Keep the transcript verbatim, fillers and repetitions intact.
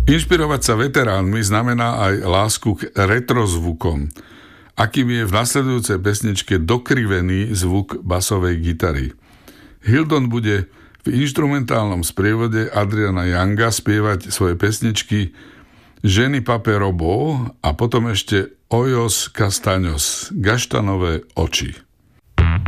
Inšpirovať sa veteránmi znamená aj lásku k retrozvukom, akým je v nasledujúcej pesničke dokrivený zvuk basovej gitary. Hildon bude v inštrumentálnom sprievode Adriana Younga spievať svoje pesničky Ženy Pape Robo a potom ešte Ojos Castaños, Gaštanové oči.